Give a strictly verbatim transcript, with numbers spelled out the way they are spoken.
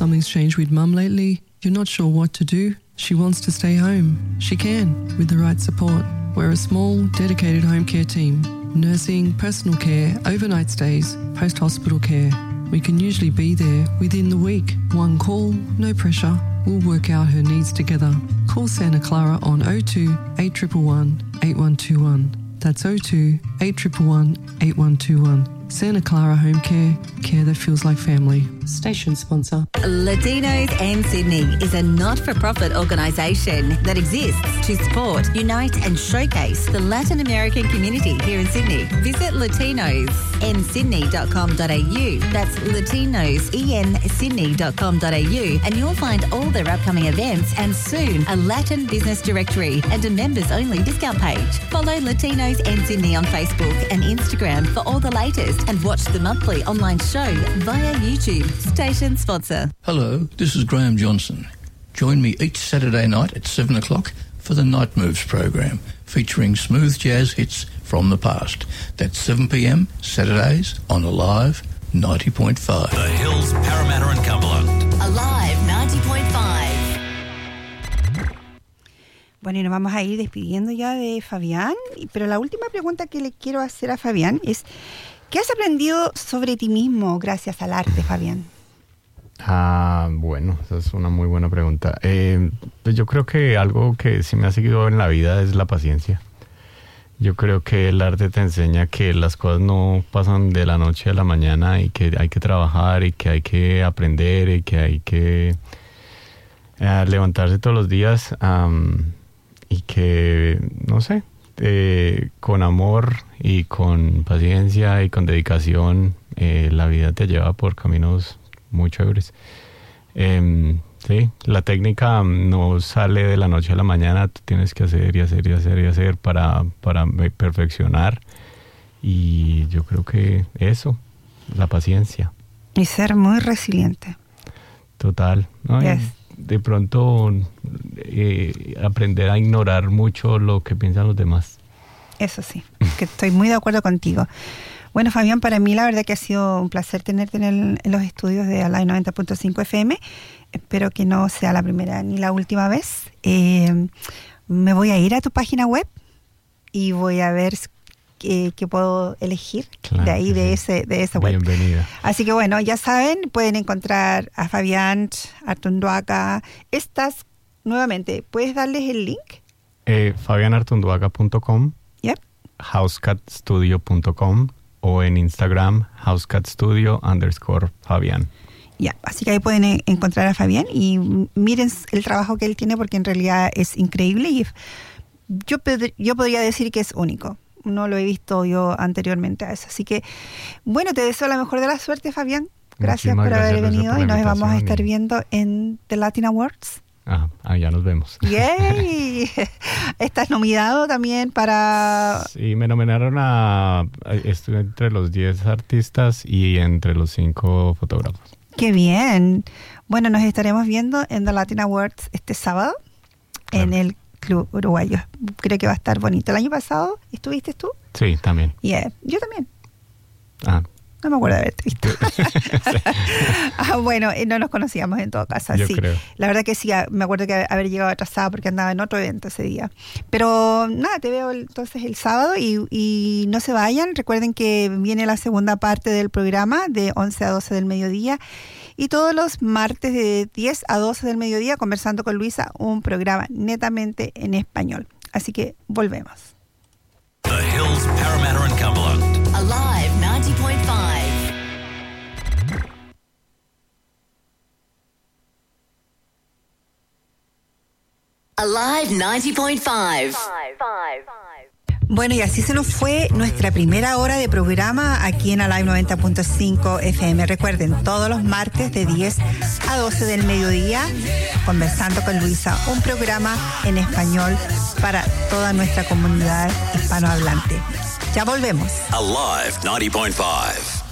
Something's changed with Mum lately. You're not sure what to do. She wants to stay home. She can, with the right support. We're a small, dedicated home care team. Nursing, personal care, overnight stays, post-hospital care. We can usually be there within the week. One call, no pressure. We'll work out her needs together. Call Santa Clara on oh two, eight one one, eight one two one. That's oh two, eight one one, eight one two one. Santa Clara Home Care, care that feels like family. Station sponsor. Latinos in Sydney is a not-for-profit organisation that exists to support, unite and showcase the Latin American community here in Sydney. Visit latinos in sydney dot com dot a u. That's latinos in sydney dot com dot a u, and you'll find all their upcoming events and soon a Latin business directory and a members-only discount page. Follow Latinos in Sydney on Facebook and Instagram for all the latest, and watch the monthly online show via YouTube. Station sponsor. Hello, this is Graham Johnson. Join me each Saturday night at seven o'clock for the Night Moves program, featuring smooth jazz hits from the past. That's seven p.m. Saturdays on Alive ninety point five. The Hills, Parramatta and Cumberland. Alive ninety point five. Bueno, y nos vamos a ir despidiendo ya de Fabián, pero la última pregunta que le quiero hacer a Fabián es: ¿qué has aprendido sobre ti mismo gracias al arte, Fabián? Ah, bueno, esa es una muy buena pregunta. Eh, pues yo creo que algo que sí me ha seguido en la vida es la paciencia. Yo creo que el arte te enseña que las cosas no pasan de la noche a la mañana y que hay que trabajar y que hay que aprender y que hay que eh, levantarse todos los días um, y que, no sé, eh, con amor y con paciencia y con dedicación, eh, la vida te lleva por caminos muy chéveres. Eh, sí, la técnica no sale de la noche a la mañana, tú tienes que hacer y hacer y hacer y hacer para, para perfeccionar, y yo creo que eso, la paciencia. Y ser muy resiliente. Total, ¿no? Yes. De pronto eh, aprender a ignorar mucho lo que piensan los demás. Eso sí, que estoy muy de acuerdo contigo. Bueno, Fabián, para mí la verdad que ha sido un placer tenerte en, el, en los estudios de Alive noventa punto cinco F M. Espero que no sea la primera ni la última vez. Eh, me voy a ir a tu página web y voy a ver qué, qué puedo elegir claro de ahí, de, sí. ese, de esa web. Bienvenida. Así que bueno, ya saben, pueden encontrar a Fabián Artunduaga. Estas, nuevamente, ¿puedes darles el link? Eh, fabian artunduaga punto com, yep. housecat studio punto com o en Instagram housecatstudio underscore Fabián. Ya, así que ahí pueden e- encontrar a Fabián y miren el trabajo que él tiene, porque en realidad es increíble y yo, pod- yo podría decir que es único. No lo he visto yo anteriormente a eso. Así que, bueno, te deseo la mejor de la suerte, Fabián. Gracias Muchísimas por haber gracias venido por y nos vamos a y... estar viendo en The Latin Awards. Ah, ah, ya nos vemos. ¡Yay! ¿Estás nominado también para...? Sí, me nominaron a... Estuve entre los diez artistas y entre los cinco fotógrafos. ¡Qué bien! Bueno, nos estaremos viendo en The Latin Awards este sábado, claro, en el Club Uruguayo. Creo que va a estar bonito. ¿El año pasado estuviste tú? Sí, también. Yeah. Yo también. Ah. No me acuerdo de haberte visto. ah, bueno, no nos conocíamos en todo caso. Yo sí. creo. La verdad que sí, me acuerdo que haber llegado atrasada porque andaba en otro evento ese día. Pero nada, te veo entonces el sábado y, y no se vayan. Recuerden que viene la segunda parte del programa de once a doce del mediodía. Y todos los martes de diez a doce del mediodía, Conversando con Luisa, un programa netamente en español. Así que volvemos. The Hills, Parramatta and Cumberland. Alive ninety point five. Alive ninety point five. Bueno, y así se nos fue nuestra primera hora de programa aquí en Alive noventa punto cinco F M. Recuerden, todos los martes de diez a doce del mediodía, Conversando con Luisa, un programa en español para toda nuestra comunidad hispanohablante. Ya volvemos. Alive ninety point five.